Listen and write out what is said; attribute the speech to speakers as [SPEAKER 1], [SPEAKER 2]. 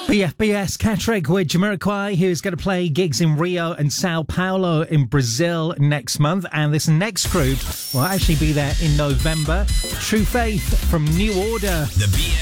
[SPEAKER 1] BFBS Catrick with Jamiroquai, who's going to play gigs in Rio and Sao Paulo in Brazil next month. And this next group will actually be there in November. True Faith from New Order.
[SPEAKER 2] The